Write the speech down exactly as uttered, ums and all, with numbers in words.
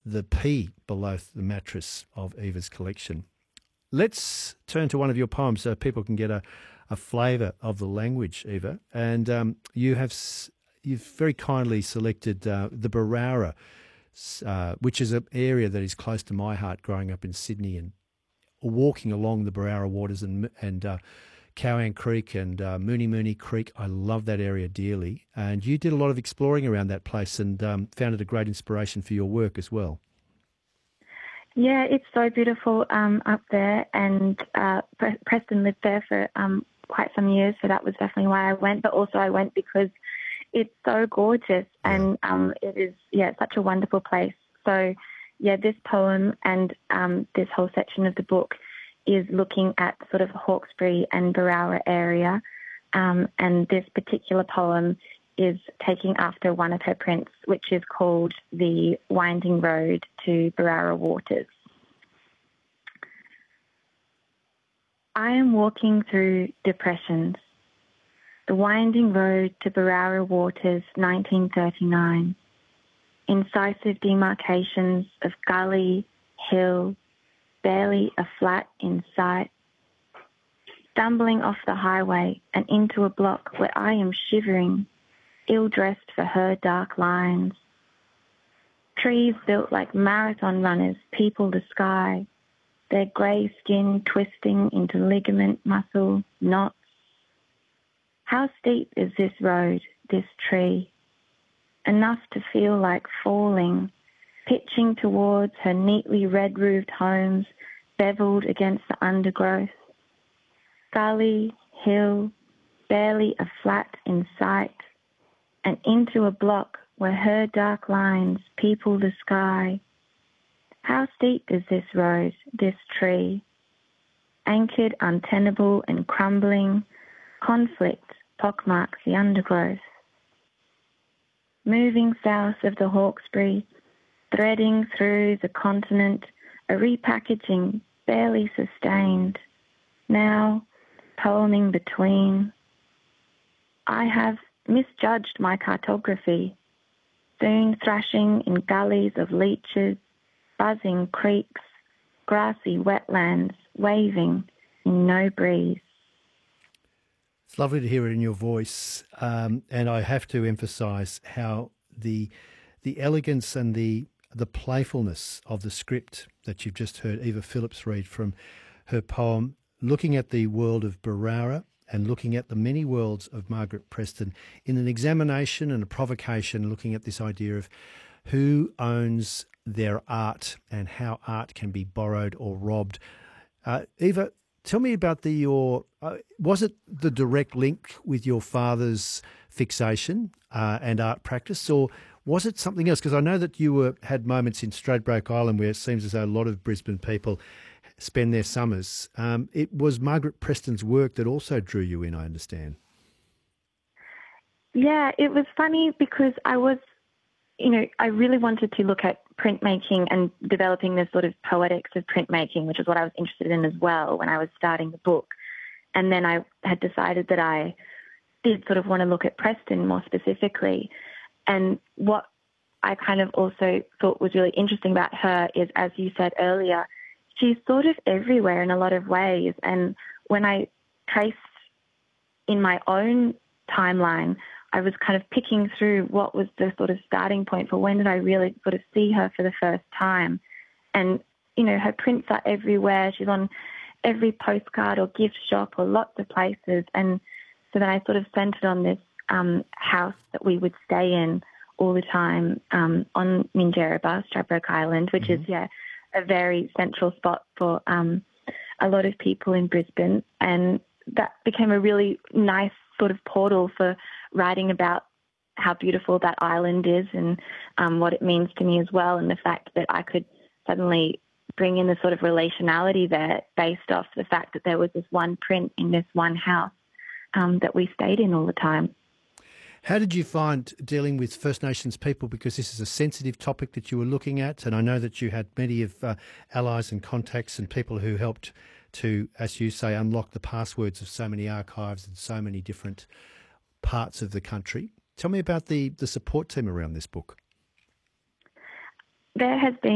the P below the mattress of Eva's collection. Let's turn to one of your poems so people can get a, a flavour of the language, Eva. And um, you have s- you've very kindly selected uh, the Berowra, uh, which is an area that is close to my heart growing up in Sydney and walking along the Berowra waters and and uh, Cowan Creek and uh, Mooney Mooney Creek. I love that area dearly. And you did a lot of exploring around that place and um, found it a great inspiration for your work as well. Yeah, it's so beautiful um, up there, and uh, Pre- Preston lived there for um, quite some years, so that was definitely why I went. But also I went because it's so gorgeous, Yeah. and um, it is, yeah, such a wonderful place. So, yeah, this poem and um, this whole section of the book is looking at sort of Hawkesbury and Berowra area, um, and this particular poem is taking after one of her prints, which is called The Winding Road to Berowra Waters. I am walking through depressions. The Winding Road to Berowra Waters, nineteen thirty-nine. Incisive demarcations of gully, hill, barely a flat in sight. Stumbling off the highway and into a block where I am shivering, ill-dressed for her dark lines. Trees built like marathon runners people the sky, their grey skin twisting into ligament muscle knots. How steep is this road, this tree? Enough to feel like falling, pitching towards her neatly red-roofed homes, beveled against the undergrowth. Gully, hill, barely a flat in sight, and into a block where her dark lines people the sky. How steep is this road, this tree? Anchored, untenable and crumbling, conflict pockmarks the undergrowth. Moving south of the Hawkesbury, threading through the continent, a repackaging barely sustained, now poeming between. I have misjudged my cartography, soon thrashing in gullies of leeches, buzzing creeks, grassy wetlands, waving in no breeze. It's lovely to hear it in your voice, um, and I have to emphasise how the the elegance and the the playfulness of the script that you've just heard Eva Phillips read from her poem, looking at the world of Berowra and looking at the many worlds of Margaret Preston in an examination and a provocation, looking at this idea of who owns their art and how art can be borrowed or robbed. Uh, Eva, tell me about the your. Uh, was it the direct link with your father's fixation uh, and art practice, or was it something else? Because I know that you were had moments in Stradbroke Island where it seems as though a lot of Brisbane people spend their summers. Um, it was Margaret Preston's work that also drew you in, I understand. Yeah, it was funny because I was, you know, I really wanted to look at printmaking and developing this sort of poetics of printmaking, which is what I was interested in as well when I was starting the book. And then I had decided that I did sort of want to look at Preston more specifically. And what I kind of also thought was really interesting about her is, as you said earlier, she's sort of everywhere in a lot of ways. And when I traced in my own timeline, I was kind of picking through what was the sort of starting point for when did I really sort of see her for the first time. And, you know, her prints are everywhere. She's on every postcard or gift shop or lots of places. And so then I sort of centred on this um, house that we would stay in all the time um, on Minjerribah, Stradbroke Island, which mm-hmm. is, yeah, a very central spot for um, a lot of people in Brisbane. And that became a really nice sort of portal for writing about how beautiful that island is and um, what it means to me as well, and the fact that I could suddenly bring in the sort of relationality there based off the fact that there was this one print in this one house um, that we stayed in all the time. How did you find dealing with First Nations people? Because this is a sensitive topic that you were looking at, and I know that you had many of uh, allies and contacts and people who helped to, as you say, unlock the passwords of so many archives and so many different parts of the country. Tell me about the, the support team around this book. There has been